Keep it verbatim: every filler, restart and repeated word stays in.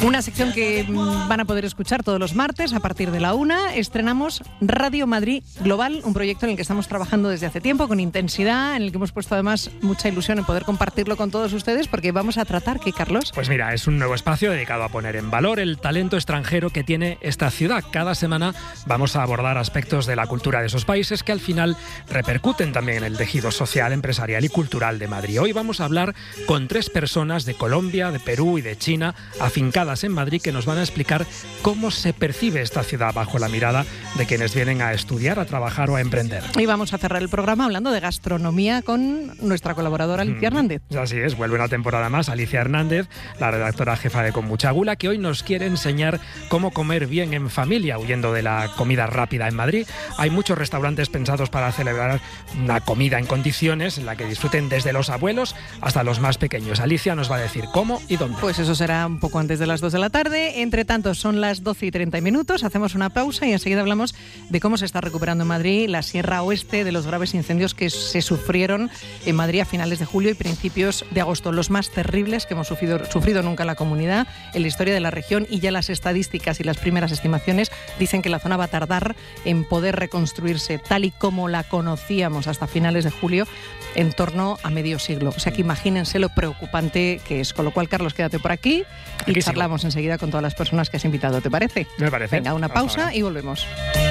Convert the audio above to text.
Una sección que van a poder escuchar todos los martes a partir de la una. Estrenamos Radio Madrid Global, un proyecto en el que estamos trabajando desde hace tiempo con intensidad, en el que hemos puesto además mucha ilusión en poder compartirlo con todos ustedes, porque vamos a tratar, ¿qué, Carlos? Pues mira, es un nuevo espacio dedicado a poner en valor el talento extranjero que tiene esta ciudad. Cada semana vamos a abordar aspectos de la cultura de esos países que al final repercuten también en el tejido social, empresarial y cultural de Madrid. Hoy vamos a hablar con tres personas de Colombia, de Perú y de China, afincadas en Madrid, que nos van a explicar cómo se percibe esta ciudad bajo la mirada de quienes vienen a estudiar, a trabajar o a emprender. Y vamos a cerrar el programa hablando de gastronomía con nuestra colaboradora Alicia mm, Hernández. Así es, vuelve una temporada más Alicia Hernández, la redactora jefa de Con Mucha Gula, que hoy nos quiere enseñar cómo comer bien en familia, huyendo de la comida rápida en Madrid. Hay muchos restaurantes pensados para celebrar una comida en condiciones en la que disfruten desde los abuelos hasta los más pequeños. Alicia nos va a decir cómo y dónde. Pues eso será un poco antes de las dos de la tarde. Entre tanto, son las doce y treinta minutos. Hacemos una pausa y enseguida hablamos de cómo se está recuperando en Madrid la Sierra Oeste de los graves incendios que se sufrieron en Madrid a finales de julio y principios de agosto. Los más terribles que hemos sufrido, sufrido nunca en la comunidad, en la historia de la región, y ya las estadísticas y las primeras estimaciones dicen que la zona va a tardar en poder reconstruirse tal y como la conocíamos hasta finales de julio, en torno a medio siglo. O sea que imagínense lo preocupante que es. Con lo cual, Carlos, quédate por aquí y aquí charlamos sigo. enseguida con todas las personas que has invitado, ¿te parece? Me parece. Venga, una pausa y volvemos.